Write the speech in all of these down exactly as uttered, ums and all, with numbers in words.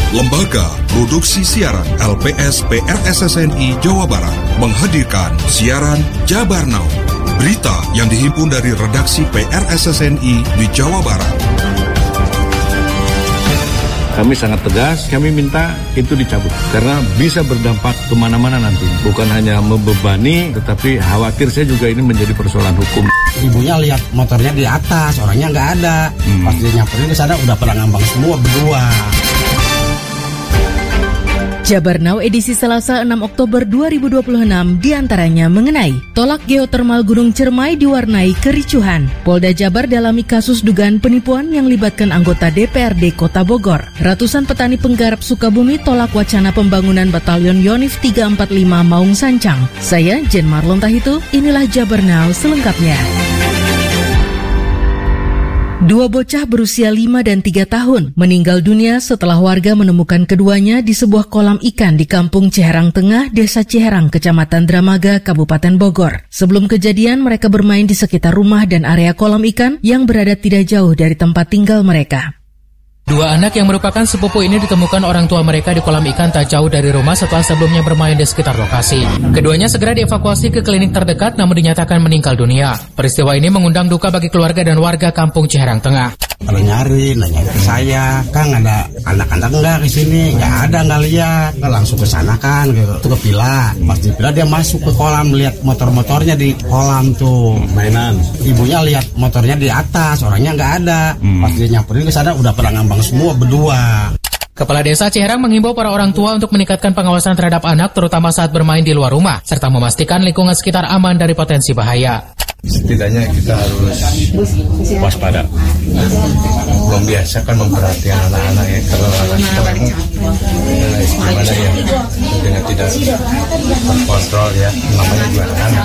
Lembaga Produksi Siaran L P S P R S S N I Jawa Barat menghadirkan siaran Jabar Now, berita yang dihimpun dari redaksi P R S S N I di Jawa Barat. Kami sangat tegas, kami minta itu dicabut karena bisa berdampak kemana-mana nanti. Bukan hanya membebani, tetapi khawatir saya juga ini menjadi persoalan hukum. Ibunya lihat motornya di atas, orangnya nggak ada. Hmm. Pas dia nyamperin ke sana udah pada ngambang semua berdua. Jabar Now edisi Selasa enam Oktober dua ribu dua puluh enam diantaranya mengenai tolak geotermal Gunung Ciremai diwarnai kericuhan. Polda Jabar dalami kasus dugaan penipuan yang libatkan anggota D P R D Kota Bogor. Ratusan petani penggarap Sukabumi tolak wacana pembangunan Batalion Yonif tiga empat lima Maung Sancang. Saya Jen Marlon Tahitu, inilah Jabar Now selengkapnya. Dua bocah berusia lima dan tiga tahun meninggal dunia setelah warga menemukan keduanya di sebuah kolam ikan di Kampung Ciherang Tengah, Desa Ciherang, Kecamatan Dramaga, Kabupaten Bogor. Sebelum kejadian, mereka bermain di sekitar rumah dan area kolam ikan yang berada tidak jauh dari tempat tinggal mereka. Dua anak yang merupakan sepupu ini ditemukan orang tua mereka di kolam ikan tak jauh dari rumah setelah sebelumnya bermain di sekitar lokasi. Keduanya segera dievakuasi ke klinik terdekat namun dinyatakan meninggal dunia. Peristiwa ini mengundang duka bagi keluarga dan warga Kampung Ciherang Tengah. Kalau nyari, nanya ke saya, Kang ada anak-anak enggak di sini? Nggak ada, nggak lihat. Nggak langsung ke sana kan, gitu. Itu ke villa. Pas di villa dia masuk ke kolam, lihat motor-motornya di kolam tuh. Mainan. Ibunya lihat motornya di atas, orangnya nggak ada. Hmm. Pas dia nyamperin ke sana udah pada ngambang semua berdua. Kepala Desa Ciherang mengimbau para orang tua untuk meningkatkan pengawasan terhadap anak terutama saat bermain di luar rumah serta memastikan lingkungan sekitar aman dari potensi bahaya. Setidaknya kita harus waspada, membiasakan memperhatikan anak-anak ya, kalau anak kita memang eh, gimana ya dengan tidak terkontrol ya, namanya juga anak.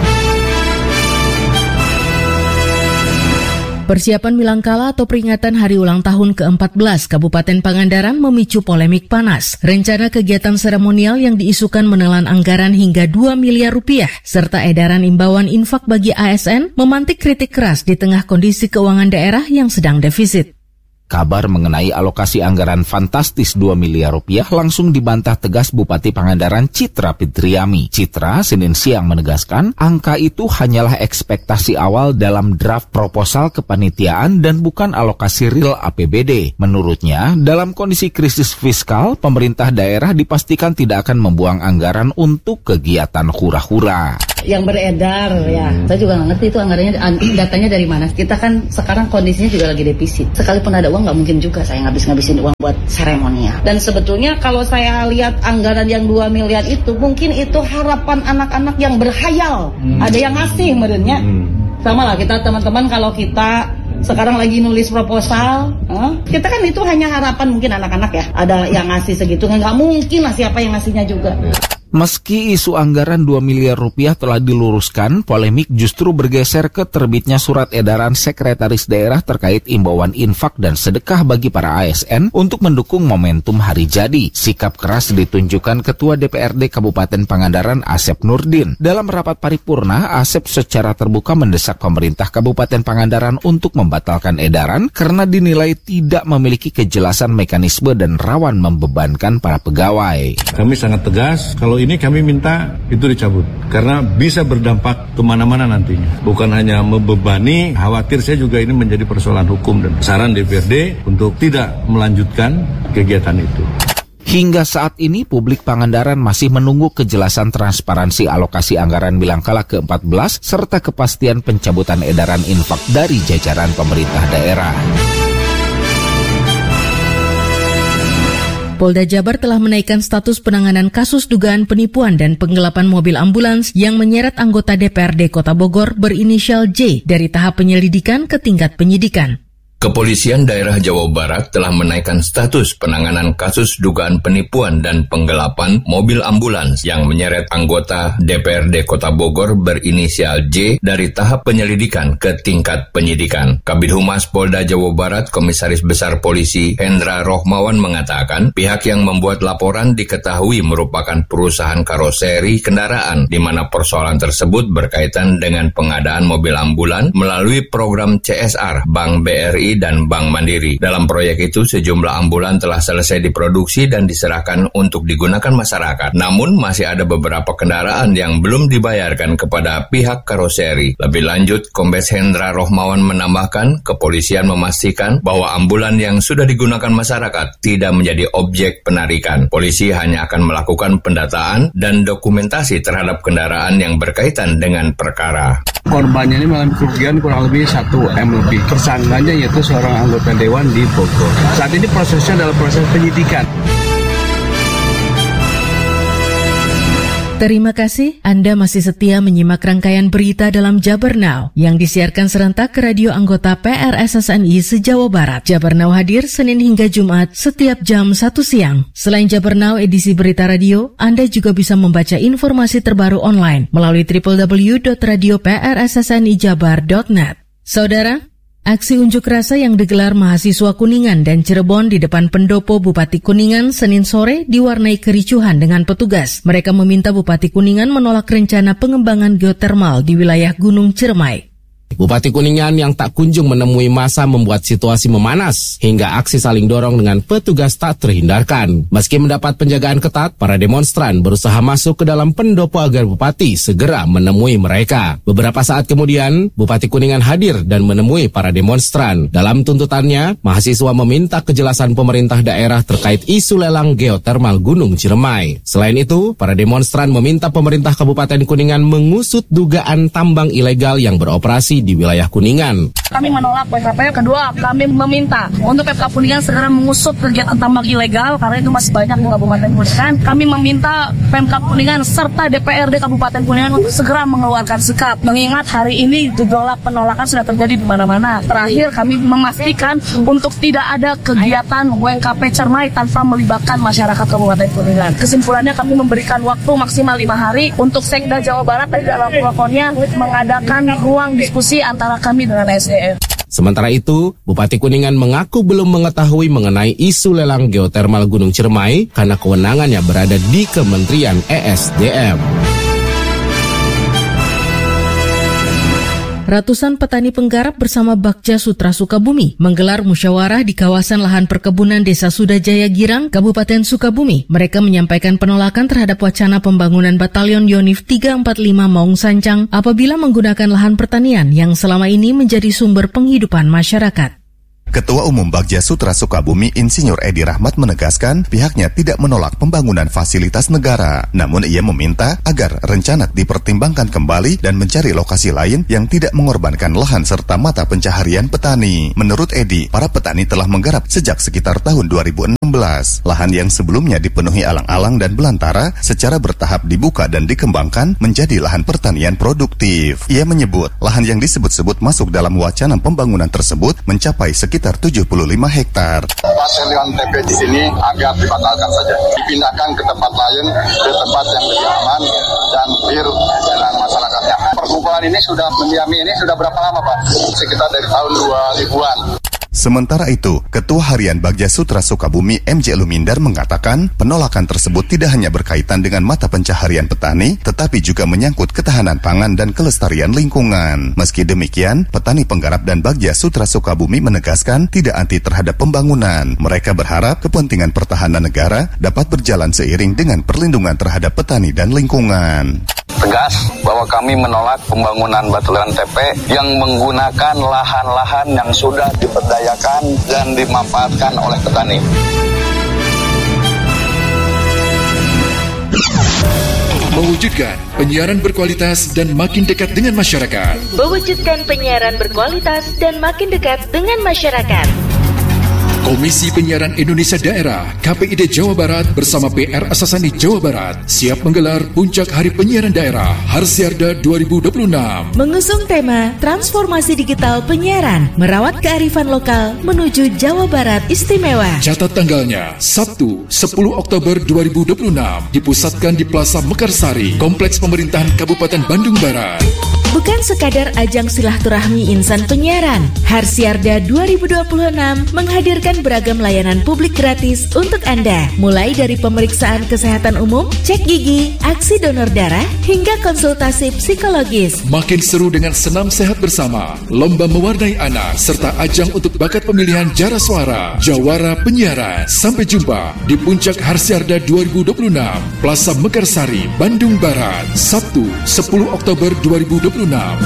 Persiapan Milangkala atau peringatan hari ulang tahun ke empat belas Kabupaten Pangandaran memicu polemik panas. Rencana kegiatan seremonial yang diisukan menelan anggaran hingga dua miliar rupiah serta edaran imbauan infak bagi A S N memantik kritik keras di tengah kondisi keuangan daerah yang sedang defisit. Kabar mengenai alokasi anggaran fantastis dua miliar rupiah langsung dibantah tegas Bupati Pangandaran Citra Fitriami. Citra Senin siang menegaskan angka itu hanyalah ekspektasi awal dalam draft proposal kepanitiaan dan bukan alokasi real A P B D. Menurutnya, dalam kondisi krisis fiskal, pemerintah daerah dipastikan tidak akan membuang anggaran untuk kegiatan hura-hura. Yang beredar ya, saya juga nggak ngerti itu anggarannya, datanya dari mana. Kita kan sekarang kondisinya juga lagi defisit. Sekalipun ada uang nggak mungkin juga saya ngabis-ngabisin uang buat seremonial. Dan sebetulnya kalau saya lihat anggaran yang dua miliar itu, mungkin itu harapan anak-anak yang berhayal. Hmm. Ada yang ngasih merenya. Hmm. Sama lah kita teman-teman kalau kita sekarang lagi nulis proposal, huh? Kita kan itu hanya harapan mungkin anak-anak ya. Ada yang ngasih segitu, nggak mungkin lah siapa yang ngasihnya juga. Meski isu anggaran dua miliar rupiah telah diluruskan, polemik justru bergeser ke terbitnya surat edaran Sekretaris Daerah terkait imbauan infak dan sedekah bagi para A S N untuk mendukung momentum hari jadi. Sikap keras ditunjukkan Ketua D P R D Kabupaten Pangandaran Asep Nurdin. Dalam rapat paripurna, Asep secara terbuka mendesak pemerintah Kabupaten Pangandaran untuk membatalkan edaran karena dinilai tidak memiliki kejelasan mekanisme dan rawan membebankan para pegawai. Kami sangat tegas, kalau ini kami minta itu dicabut karena bisa berdampak kemana-mana nantinya. Bukan hanya membebani, khawatir saya juga ini menjadi persoalan hukum dan saran D P R D untuk tidak melanjutkan kegiatan itu. Hingga saat ini publik Pangandaran masih menunggu kejelasan transparansi alokasi anggaran Milangkala ke empat belas serta kepastian pencabutan edaran infak dari jajaran pemerintah daerah. Polda Jabar telah menaikkan status penanganan kasus dugaan penipuan dan penggelapan mobil ambulans yang menyeret anggota D P R D Kota Bogor berinisial J dari tahap penyelidikan ke tingkat penyidikan. Kepolisian Daerah Jawa Barat telah menaikkan status penanganan kasus dugaan penipuan dan penggelapan mobil ambulans yang menyeret anggota D P R D Kota Bogor berinisial J dari tahap penyelidikan ke tingkat penyidikan. Kabid Humas Polda Jawa Barat, Komisaris Besar Polisi Hendra Rohmawan mengatakan pihak yang membuat laporan diketahui merupakan perusahaan karoseri kendaraan di mana persoalan tersebut berkaitan dengan pengadaan mobil ambulan melalui program C S R Bank B R I I dan Bank Mandiri. Dalam proyek itu, sejumlah ambulan telah selesai diproduksi dan diserahkan untuk digunakan masyarakat. Namun, masih ada beberapa kendaraan yang belum dibayarkan kepada pihak karoseri. Lebih lanjut, Kombes Hendra Rohmawan menambahkan, kepolisian memastikan bahwa ambulan yang sudah digunakan masyarakat tidak menjadi objek penarikan. Polisi hanya akan melakukan pendataan dan dokumentasi terhadap kendaraan yang berkaitan dengan perkara. Korbannya ini mengalami kerugian kurang lebih satu M lebih. Tersangkanya yaitu seorang anggota dewan di Bogor. Saat ini prosesnya adalah proses penyidikan. Terima kasih Anda masih setia menyimak rangkaian berita dalam Jabar Now yang disiarkan serentak ke radio anggota P R S S N I se-Jawa Barat. Jabar Now hadir Senin hingga Jumat setiap jam satu siang. Selain Jabar Now edisi berita radio, Anda juga bisa membaca informasi terbaru online melalui w w w dot radio p r s s n i jabar dot net. Saudara, aksi unjuk rasa yang digelar mahasiswa Kuningan dan Cirebon di depan pendopo Bupati Kuningan Senin sore diwarnai kericuhan dengan petugas. Mereka meminta Bupati Kuningan menolak rencana pengembangan geotermal di wilayah Gunung Ciremai. Bupati Kuningan yang tak kunjung menemui massa membuat situasi memanas hingga aksi saling dorong dengan petugas tak terhindarkan. Meski mendapat penjagaan ketat, para demonstran berusaha masuk ke dalam pendopo agar Bupati segera menemui mereka. Beberapa saat kemudian, Bupati Kuningan hadir dan menemui para demonstran. Dalam tuntutannya, mahasiswa meminta kejelasan pemerintah daerah terkait isu lelang geotermal Gunung Ciremai. Selain itu, para demonstran meminta pemerintah Kabupaten Kuningan mengusut dugaan tambang ilegal yang beroperasi di wilayah Kuningan. Kami menolak P K P. Kedua, kami meminta untuk Pemkab Kuningan segera mengusut kegiatan tambang ilegal karena itu masih banyak di Kabupaten Kuningan. Kami meminta Pemkab Kuningan serta D P R D Kabupaten Kuningan untuk segera mengeluarkan sikap. Mengingat hari ini gejolak penolakan sudah terjadi di mana-mana. Terakhir, kami memastikan untuk tidak ada kegiatan W K P Ciremai tanpa melibatkan masyarakat Kabupaten Kuningan. Kesimpulannya, kami memberikan waktu maksimal lima hari untuk Sekda Jawa Barat di dalam prokonnya mengadakan ruang diskusi antara kami dengan S D M. Sementara itu, Bupati Kuningan mengaku belum mengetahui mengenai isu lelang geotermal Gunung Ciremai karena kewenangannya berada di Kementerian E S D M. Ratusan petani penggarap bersama Bakja Sutra Sukabumi menggelar musyawarah di kawasan lahan perkebunan Desa Sudajaya Girang, Kabupaten Sukabumi. Mereka menyampaikan penolakan terhadap wacana pembangunan Batalion Yonif tiga empat lima Maung Sancang apabila menggunakan lahan pertanian yang selama ini menjadi sumber penghidupan masyarakat. Ketua Umum Bakja Sutra Sukabumi Insinyur Edi Rahmat menegaskan pihaknya tidak menolak pembangunan fasilitas negara, namun ia meminta agar rencana dipertimbangkan kembali dan mencari lokasi lain yang tidak mengorbankan lahan serta mata pencaharian petani. Menurut Edi, para petani telah menggarap sejak sekitar tahun dua ribu enam belas. Lahan yang sebelumnya dipenuhi alang-alang dan belantara secara bertahap dibuka dan dikembangkan menjadi lahan pertanian produktif. Ia menyebut lahan yang disebut-sebut masuk dalam wacana pembangunan tersebut mencapai sekitar sekitar tujuh puluh lima hektar. Batalion T P di sini agar dibatalkan saja, dipindahkan ke tempat lain, ke tempat yang lebih aman dan bir dengan masyarakatnya. Perkumpulan ini sudah mendiami ini sudah berapa lama, Pak? Sekitar dari tahun dua ribuan. Sementara itu, Ketua Harian Bakja Sutra Sukabumi M J Lumindar mengatakan penolakan tersebut tidak hanya berkaitan dengan mata pencaharian petani, tetapi juga menyangkut ketahanan pangan dan kelestarian lingkungan. Meski demikian, petani penggarap dan Bakja Sutra Sukabumi menegaskan tidak anti terhadap pembangunan. Mereka berharap kepentingan pertahanan negara dapat berjalan seiring dengan perlindungan terhadap petani dan lingkungan. Tegas bahwa kami menolak pembangunan Batalion T P yang menggunakan lahan-lahan yang sudah diberdayakan dan dimanfaatkan oleh petani. Mewujudkan penyiaran berkualitas dan makin dekat dengan masyarakat. Mewujudkan penyiaran berkualitas dan makin dekat dengan masyarakat. Komisi Penyiaran Indonesia Daerah K P I D Jawa Barat bersama P R S S N I Jawa Barat siap menggelar Puncak Hari Penyiaran Daerah Harsiarda dua ribu dua puluh enam. Mengusung tema Transformasi Digital Penyiaran, merawat kearifan lokal menuju Jawa Barat Istimewa. Catat tanggalnya, Sabtu sepuluh Oktober dua ribu dua puluh enam, dipusatkan di Plaza Mekarsari, Kompleks Pemerintahan Kabupaten Bandung Barat. bukan sekadar ajang silaturahmi insan penyiaran. Harsiarda dua ribu dua puluh enam menghadirkan beragam layanan publik gratis untuk Anda, mulai dari pemeriksaan kesehatan umum, cek gigi, aksi donor darah, hingga konsultasi psikologis. Makin seru dengan senam sehat bersama, lomba mewarnai anak, serta ajang untuk bakat pemilihan jara suara, jawara penyiaran. Sampai jumpa di Puncak Harsiarda dua ribu dua puluh enam, Plaza Mekarsari, Bandung Barat, Sabtu sepuluh Oktober dua ribu dua puluh enam.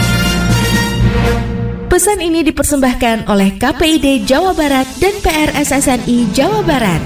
Pesan ini dipersembahkan oleh K P I D Jawa Barat dan P R S S N I Jawa Barat.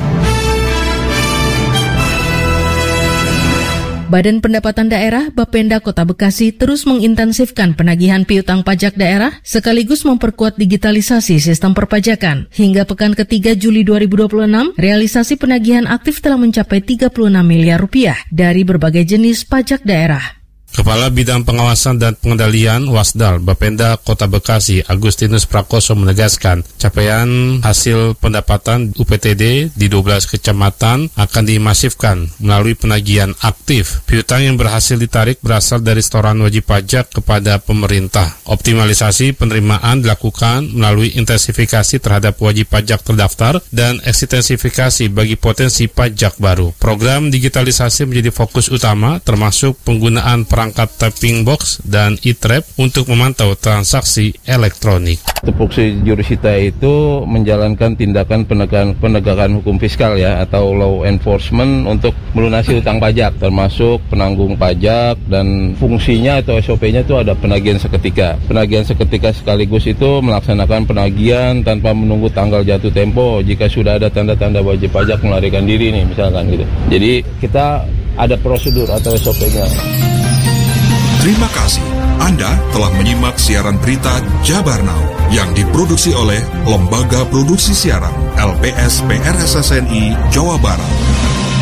Badan Pendapatan Daerah Bapenda Kota Bekasi terus mengintensifkan penagihan piutang pajak daerah sekaligus memperkuat digitalisasi sistem perpajakan. Hingga pekan ketiga Juli dua ribu dua puluh enam, realisasi penagihan aktif telah mencapai tiga puluh enam miliar rupiah dari berbagai jenis pajak daerah. Kepala Bidang Pengawasan dan Pengendalian Wasdal Bapenda Kota Bekasi Agustinus Prakoso menegaskan capaian hasil pendapatan U P T D di dua belas kecamatan akan dimasifkan melalui penagihan aktif. Piutang yang berhasil ditarik berasal dari setoran wajib pajak kepada pemerintah. Optimalisasi penerimaan dilakukan melalui intensifikasi terhadap wajib pajak terdaftar dan ekstensifikasi bagi potensi pajak baru. Program digitalisasi menjadi fokus utama termasuk penggunaan perangkat perangkat tapping box dan e-trap untuk memantau transaksi elektronik. Tupoksi jurusita itu menjalankan tindakan penegakan, penegakan hukum fiskal ya atau law enforcement untuk melunasi utang pajak, termasuk penanggung pajak, dan fungsinya atau S O P-nya itu ada penagihan seketika. Penagihan seketika sekaligus itu melaksanakan penagihan tanpa menunggu tanggal jatuh tempo jika sudah ada tanda-tanda wajib pajak melarikan diri nih misalkan gitu. Jadi kita ada prosedur atau S O P-nya. Terima kasih. Anda telah menyimak siaran berita Jabar Now yang diproduksi oleh Lembaga Produksi Siaran L P S P R S S N I Jawa Barat.